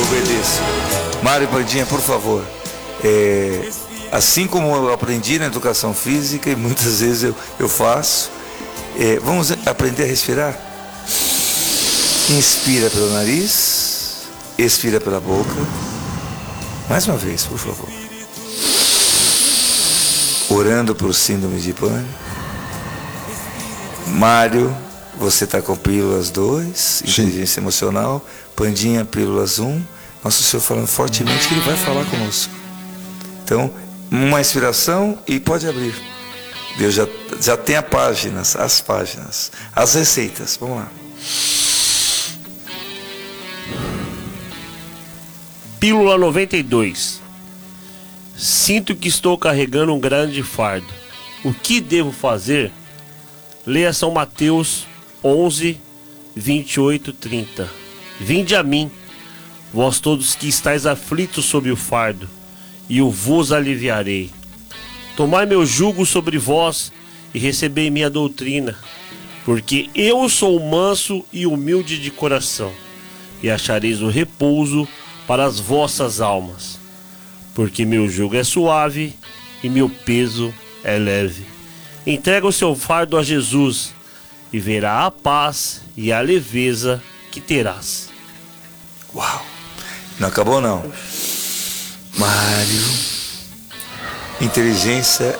obedeço. Mário Pandinha, por favor. Assim como eu aprendi na educação física, e muitas vezes eu faço, vamos aprender a respirar? Inspira pelo nariz, expira pela boca. Mais uma vez, por favor. Orando por síndrome de pânico. Mário, você está com pílulas 2, inteligência emocional. Pandinha, pílulas 1. Nosso Senhor falando fortemente que Ele vai falar conosco. Então, uma inspiração e pode abrir. Deus já tem as páginas, as receitas. Vamos lá. Pílula 92. Sinto que estou carregando um grande fardo. O que devo fazer? Leia São Mateus 11, 28, 30. Vinde a mim, vós todos que estáis aflitos sob o fardo, e eu vos aliviarei. Tomai meu jugo sobre vós e recebei minha doutrina, porque eu sou manso e humilde de coração, e achareis o repouso para as vossas almas, porque meu jugo é suave e meu peso é leve. Entrega o seu fardo a Jesus e verá a paz e a leveza que terás. Uau! Não acabou não. Mário, inteligência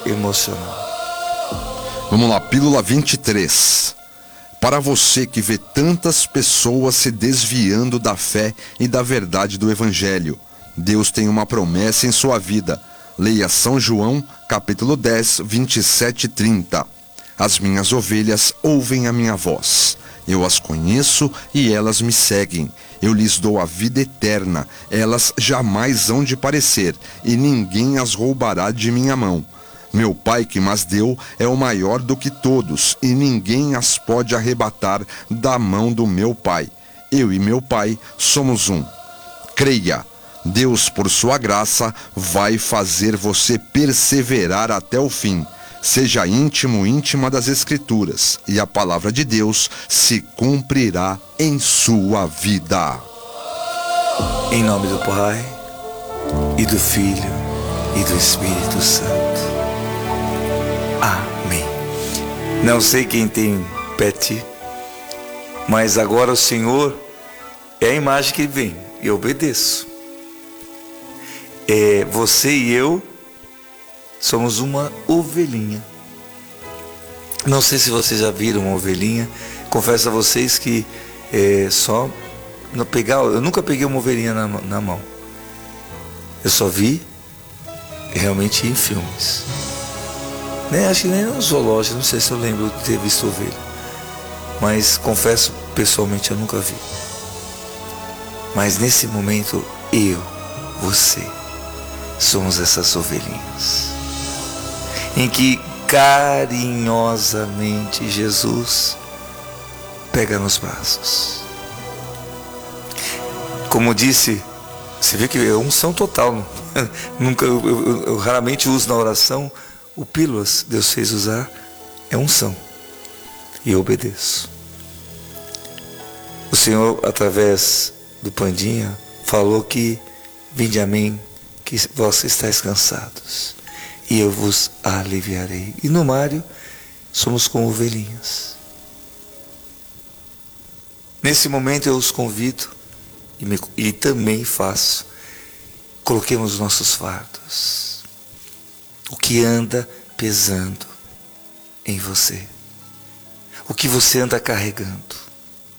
emocional. Vamos lá, pílula 23. Para você que vê tantas pessoas se desviando da fé e da verdade do Evangelho, Deus tem uma promessa em sua vida. Leia São João, capítulo 10, 27 e 30. As minhas ovelhas ouvem a minha voz. Eu as conheço e elas me seguem. Eu lhes dou a vida eterna. Elas jamais hão de parecer, e ninguém as roubará de minha mão. Meu Pai que mas deu é o maior do que todos, e ninguém as pode arrebatar da mão do meu Pai. Eu e meu Pai somos um. Creia, Deus, por sua graça, vai fazer você perseverar até o fim. Seja íntimo, íntima das Escrituras, e a palavra de Deus se cumprirá em sua vida. Em nome do Pai, e do Filho, e do Espírito Santo. Amém. Não sei quem tem pet, mas agora o Senhor é a imagem que vem, e eu obedeço. Você e eu somos uma ovelhinha. Não sei se vocês já viram uma ovelhinha. Confesso a vocês que eu nunca peguei uma ovelhinha na mão. Eu só vi realmente em filmes. Acho que nem no zoológico, não sei se eu lembro de ter visto ovelha. Mas confesso, pessoalmente eu nunca vi. Mas nesse momento, você, somos essas ovelhinhas, em que carinhosamente Jesus pega nos braços. Como disse, você vê que é unção total. Eu raramente uso na oração o pílulas. Deus fez usar, é unção, e eu obedeço. O Senhor, através do Pandinha, falou que vinde a mim, que vós estáis cansados, e eu vos aliviarei. E no Mário, somos como ovelhinhas. Nesse momento eu os convido, e também faço, coloquemos os nossos fardos, o que anda pesando em você, o que você anda carregando.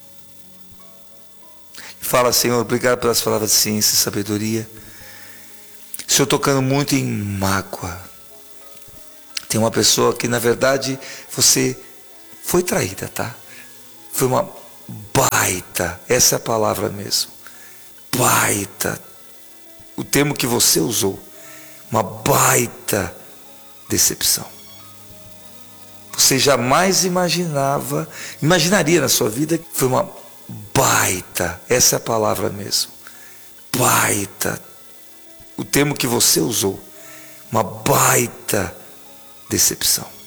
Fala, Senhor, obrigado pelas palavras de ciência e sabedoria. Senhor, tocando muito em mágoa. Tem uma pessoa que, na verdade, você foi traída, tá? Foi uma baita, essa é a palavra mesmo. Baita. O termo que você usou. Uma baita decepção. Você jamais imaginaria na sua vida que foi uma baita, essa é a palavra mesmo. Baita. O termo que você usou, uma baita decepção.